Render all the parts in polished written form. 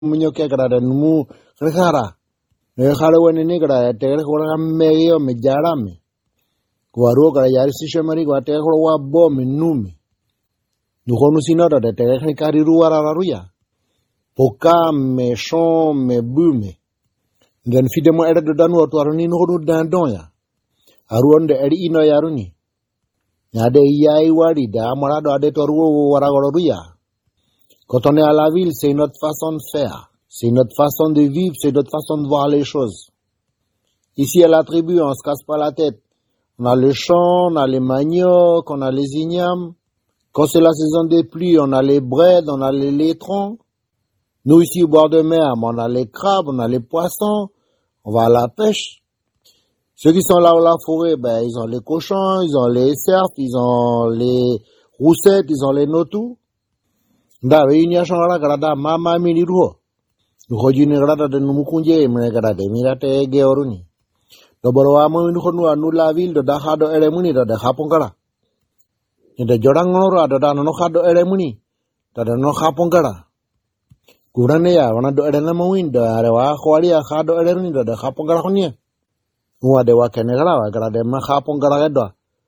munyoke grada numu rekara rekara wene grada tere kora meyo me jarame kwaro grada yari sishemari kwa tere kora bo minumi nukonu sinora de tere kari ruara ruya poka me chon me bume ngan fidemo ere do danu to aruni no dandon ya aruonde eri ino yaruni nyade yai wari da morado ade to ruo wara ruya. Quand on est à la ville, c'est notre façon de faire, c'est notre façon de vivre, c'est notre façon de voir les choses. Ici à la tribu, on se casse pas la tête. On a le champ, on a les maniocs, on a les ignames. Quand c'est la saison des pluies, on a les braides, on a les laitrons. Nous ici au bord de mer, on a les crabes, on a les poissons, on va à la pêche. Ceux qui sont là dans la forêt, ben ils ont les cochons, ils ont les cerfs, ils ont les roussettes, ils ont les notous. Da winya shara grada mama miniruho hojini grada de numukunje me grada mirate georuni do borwa mo ni khonu anu la ville do da khado ere muni do da khapongara inde jodangoro do da no khado ere muni do da no khapongara kurane ya wana do ere na mo win do are wa khwali ya khado ere ni do da khapongara khonia wa de wa kenegara wa grada ma khapongara do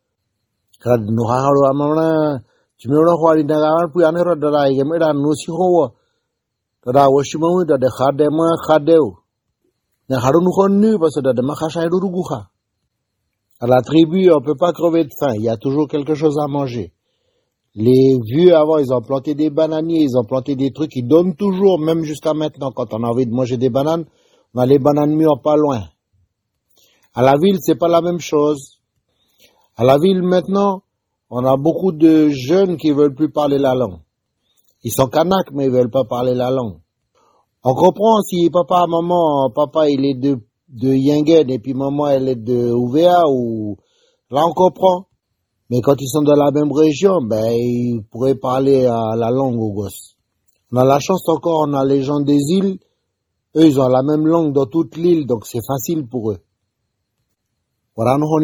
grada no khalo amana Chimero khwali daga pu anero dara yemera no si howo dara woshimo da de khadema khadeu na harunu khonu parce que de ma khacha ruguha à la tribu on peut pas crever de faim, il y a toujours quelque chose à manger. Les vieux avant ils ont planté des bananiers, ils ont planté des trucs qui donnent toujours même jusqu'à maintenant quand on a envie de manger des bananes, on a les bananes mûres pas loin. À la ville, c'est pas la même chose. À la ville maintenant, on a beaucoup de jeunes qui veulent plus parler la langue. Ils sont kanaks, mais ils veulent pas parler la langue. On comprend si papa il est de Yingen et puis maman elle est de Ouvéa ou, là on comprend. Mais quand ils sont dans la même région, ben, ils pourraient parler la langue aux gosses. On a la chance encore, on a les gens des îles. Eux, ils ont la même langue dans toute l'île, donc c'est facile pour eux. Voilà, nous, on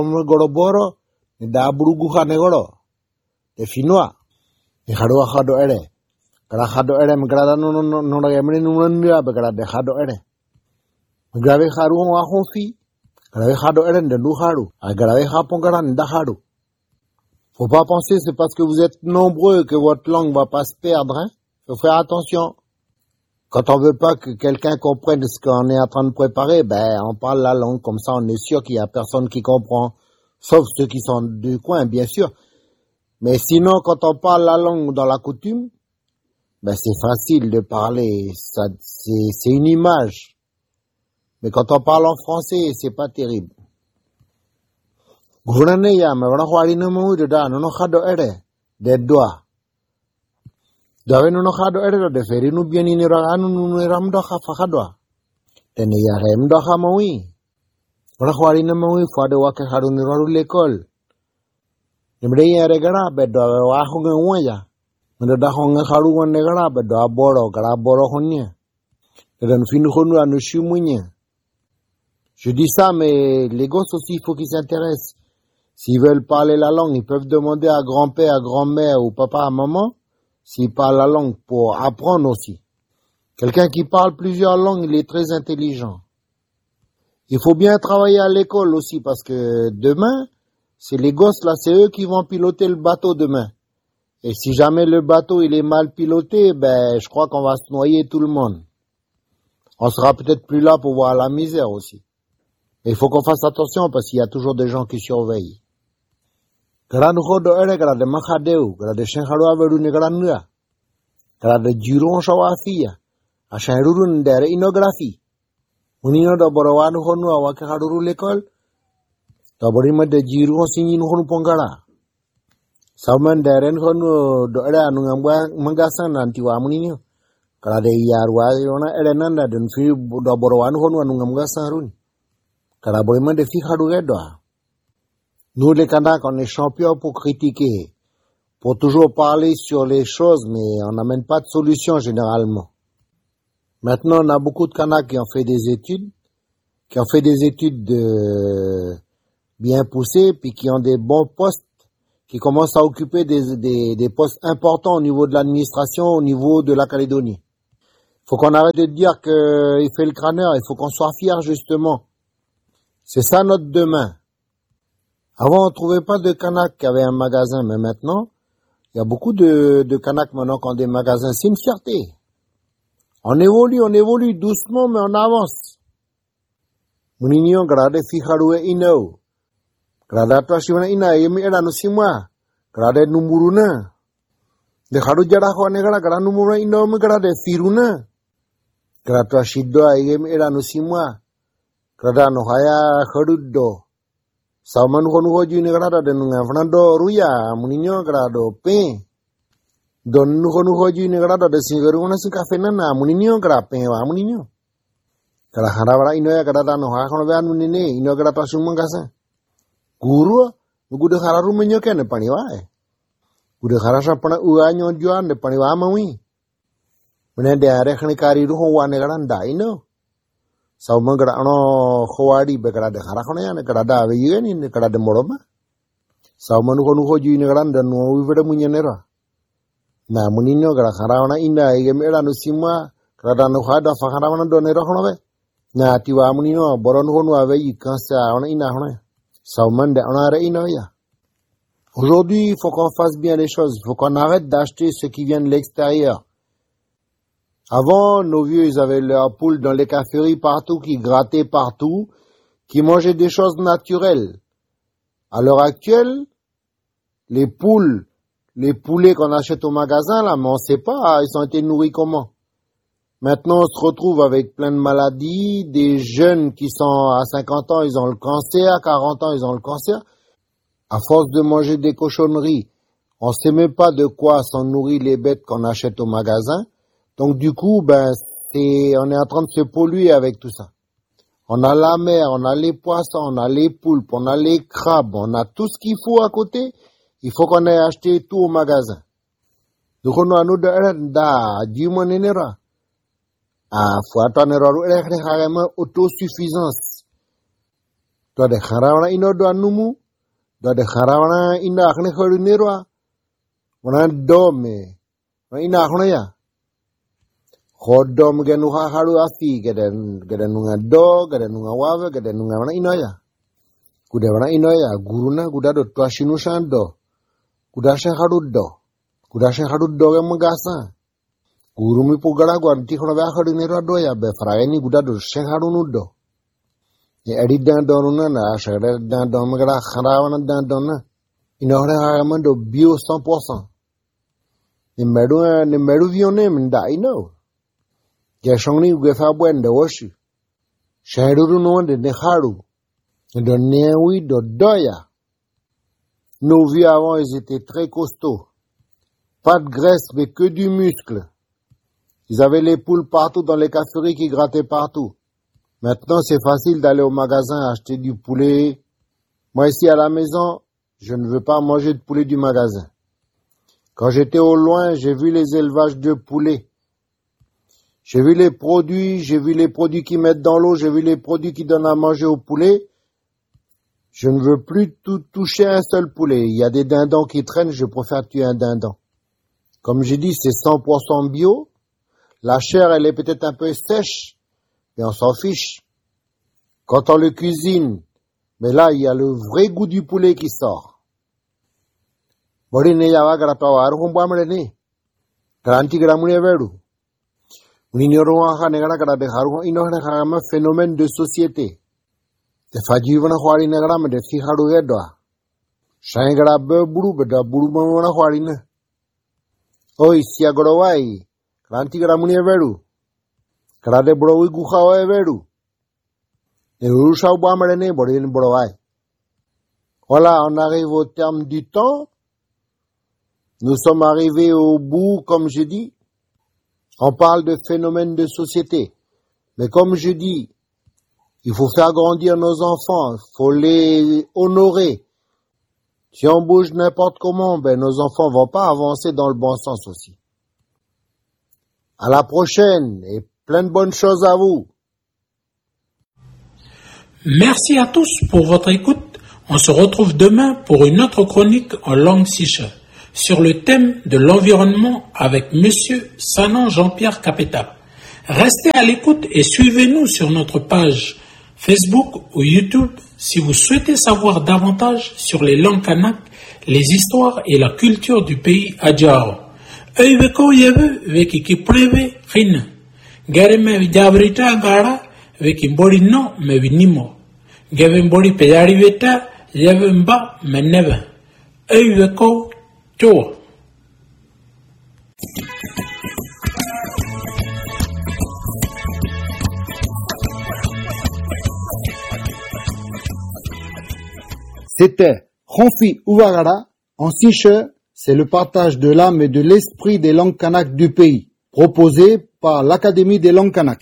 y da burugu khanegoro de finnois e khado khado ere kala khado ere mgrada no yemni no ndia be kala de khado ere grave kharu wa khofi grave khado ere de nu kharu a grave khapon kala nda kharu. Faut pas penser c'est parce que vous êtes nombreux que votre langue va pas se perdre, hein. Faut faire attention. Quand on veut pas que quelqu'un comprenne ce qu'on est en train de préparer, ben on parle la langue comme ça on est sûr qu'il y a personne qui comprend. Sauf ceux qui sont du coin, bien sûr. Mais sinon, quand on parle la langue dans la coutume, ben c'est facile de parler. Ça, c'est une image. Mais quand on parle en français, c'est pas terrible. Gourane ya me wana khwali no mo da no khado ere de doa. Dawe no khado ere de feri no bieni ni ra anu no ram do kha fa khado. Tene ya rem do kha mo wi. Wana khwali no mo wi fa de wa ke khado ni ro l'école. Nimre ya re gara be do wa khu nge wa ya. Mende da khu nge khadu won ne gara be do boro gara boro khonya. Dan fin khonu anu shimunya. Je dis ça, mais les gosses aussi, il faut qu'ils s'intéressent. S'ils veulent parler la langue, ils peuvent demander à grand-père, à grand-mère ou papa, à maman, s'ils parlent la langue pour apprendre aussi. Quelqu'un qui parle plusieurs langues, il est très intelligent. Il faut bien travailler à l'école aussi parce que demain, c'est les gosses là, c'est eux qui vont piloter le bateau demain. Et si jamais le bateau il est mal piloté, ben je crois qu'on va se noyer tout le monde. On sera peut-être plus là pour voir la misère aussi. Et il faut qu'on fasse attention parce qu'il y a toujours des gens qui surveillent. Grande rodo ere grande machadeu, grande chenhalo averu ne grande grande giron shawafia, a chenrurun dere inografi. Unino do borowanu honu awake haduru l'école, do borima de giron singin honu pongara. Sauman deren honu do ere anu mangasan antiwa munino. Grande yarwa yona ere nanda den fi do borowanu honu anu mangasan run. Karaboyement de Fichadouredoa. Nous, les Kanaks, on est champions pour critiquer, pour toujours parler sur les choses, mais on n'amène pas de solution généralement. Maintenant, on a beaucoup de Kanaks qui ont fait des études, bien poussées, puis qui ont des bons postes, qui commencent à occuper des postes importants au niveau de l'administration, au niveau de la Calédonie. Faut qu'on arrête de dire qu'il fait le crâneur, il faut qu'on soit fier justement. C'est ça notre demain. Avant, on trouvait pas de Kanaks qui avaient un magasin, mais maintenant, il y a beaucoup de Kanaks maintenant qui ont des magasins. C'est une fierté. On évolue doucement, mais on avance. Muninyo grade fiharue inau. Grade to shivana ina yemi era no simwa. Grade numuruna. De haru jara ho negara grade numuruna inau me grade firuna. Grade to shido yemi era no simwa. Grade no haya haruddo. Saman ho nuho ji negara de nunga fnando ruya muninyo grade pe. Don nuho ji negara de singaru na sikafena na muninyo grade pe wa muninyo. Kala harawara inoya kada no ha kono bean munine ino kada pasumang kasa guru gude hararu menyo kene pani wae gude harasa pana uanyo juan de pani wa mawi mene de are khani kari ru ho wane kada ndai no saumang kada ano khowadi be kada de hara kono ya ne kada da we yeni ne kada de moroma saumanu kono ho ju ne kada ndan no wi vede munyene ra na muninyo kada harawana inda ye mera no simwa kada no hada fa harawana do ne ro kono be na tiwa munino boron honu ave yikansa ona ina hona saumande ona re ina ya. Aujourd'hui, il faut qu'on fasse bien les choses, il faut qu'on arrête d'acheter ce qui vient de l'extérieur. Avant, nos vieux, ils avaient leurs poules dans les caféries partout, qui grattaient partout, qui mangeaient des choses naturelles. À l'heure actuelle, les poulets qu'on achète au magasin, là, mais on sait pas, ils ont été nourris comment. Maintenant, on se retrouve avec plein de maladies, des jeunes qui sont à 50 ans, ils ont le cancer, à 40 ans, ils ont le cancer. À force de manger des cochonneries, on ne sait même pas de quoi sont nourries les bêtes qu'on achète au magasin. Donc du coup, on est en train de se polluer avec tout ça. On a la mer, on a les poissons, on a les poulpes, on a les crabes, on a tout ce qu'il faut à côté. Il faut qu'on ait acheté tout au magasin. Donc on a nous faut attendre autosuffisance. Toi de kharawana ino do anumu, do de kharawana ina akhne khoru nerwa. Wana dome. Ina akhne ya. Khodom genu haru afi geden nunga do, geden nunga wave, geden nunga wana ino ya. Kuda wana ino ya guruna kuda do twashinu shando. Kuda shaharu do ge magasa. Gurumi pugara guanti kono ba khadu ne rado ya be fraeni guda do shehadu nudo e edit dan donuna na shara dan don magara kharawana dan donna inore ha mando bio 100% ne medu vione minda ino ya shongni ge fa bwende woshi shehadu no de ne kharu do newi do doya. Nos vieux avant ils étaient très costauds, pas de graisse mais que du muscle. Ils avaient les poules partout dans les caféries qui grattaient partout. Maintenant, c'est facile d'aller au magasin acheter du poulet. Moi, ici à la maison, je ne veux pas manger de poulet du magasin. Quand j'étais au loin, j'ai vu les élevages de poulets. J'ai vu les produits qu'ils mettent dans l'eau, j'ai vu les produits qui donnent à manger au poulet. Je ne veux plus toucher un seul poulet. Il y a des dindons qui traînent, je préfère tuer un dindon. Comme j'ai dit, c'est 100% bio. La chair, elle est peut-être un peu sèche, mais on s'en fiche. Quand on le cuisine, mais là, il y a le vrai goût du poulet qui sort. Borine yawa grapa waru humbamre ne. Garanti gramune veru. Unino ha negara gara de haru ino ha phénomène de société. Te fajivana khwari negara me de fi haru edwa. Shai gara be buru beda buru mona khwari ne. Oi sia gorowai. Garanti gramune veru. Kada de browi guhawa veru. Ne urusha ubamre ne borin browai. Voilà, on arrive au terme du temps. Nous sommes arrivés au bout, comme je dis. On parle de phénomènes de société. Mais comme je dis, il faut faire grandir nos enfants, il faut les honorer. Si on bouge n'importe comment, nos enfants vont pas avancer dans le bon sens aussi. À la prochaine et plein de bonnes choses à vous. Merci à tous pour votre écoute. On se retrouve demain pour une autre chronique en langue sicha sur le thème de l'environnement avec Monsieur Sanan Jean-Pierre Capeta. Restez à l'écoute et suivez-nous sur notre page Facebook ou YouTube si vous souhaitez savoir davantage sur les langues kanak, les histoires et la culture du pays Adjao. Eiveko yebe veki kipreve khina. Gare me jabrita gara veki mbori no me vinimo. Gave mbori peyari veta yebe mba me neve. Eiveko choa. C'était Khonfi Ouvagara en Siche, c'est le partage de l'âme et de l'esprit des langues kanak du pays, proposé par l'Académie des langues kanak.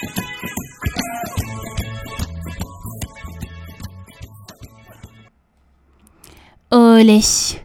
Olé.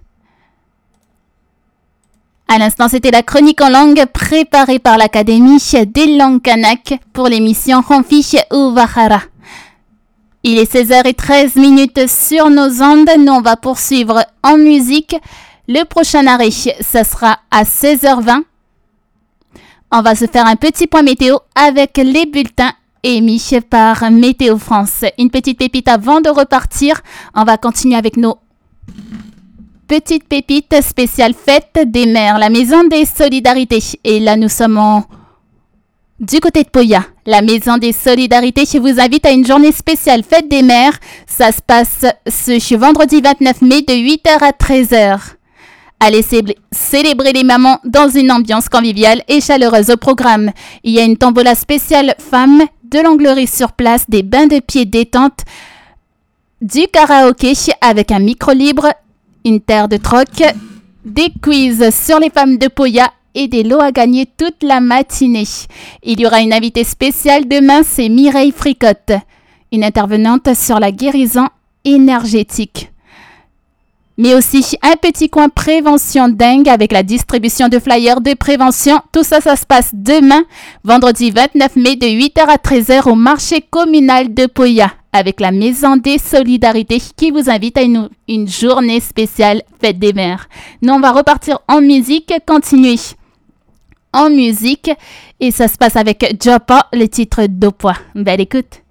À l'instant, c'était la chronique en langue préparée par l'Académie des langues kanak pour l'émission Khonfi Ouvagara. Il est 16h13 sur nos ondes. Nous, on va poursuivre en musique. Le prochain arrêt, ça sera à 16h20. On va se faire un petit point météo avec les bulletins émis par Météo France. Une petite pépite avant de repartir. On va continuer avec nos petites pépites spéciales fête des mères, la maison des solidarités. Et là, nous sommes du côté de Poya, la Maison des Solidarités vous invite à une journée spéciale Fête des Mères. Ça se passe ce vendredi 29 mai de 8h à 13h. Allez célébrer les mamans dans une ambiance conviviale et chaleureuse au programme. Il y a une tombola spéciale femmes, de l'anglerie sur place, des bains de pieds détente, du karaoké avec un micro libre, une terre de troc, des quiz sur les femmes de Poya et des lots à gagner toute la matinée. Il y aura une invitée spéciale demain, c'est Mireille Fricotte, une intervenante sur la guérison énergétique. Mais aussi un petit coin prévention dingue avec la distribution de flyers de prévention. Tout ça, ça se passe demain, vendredi 29 mai de 8h à 13h au marché communal de Poya avec la Maison des Solidarités qui vous invite à une journée spéciale Fête des Mères. Nous, on va repartir en musique, continuer en musique et ça se passe avec Jopa, le titre d'Opoa. Belle écoute.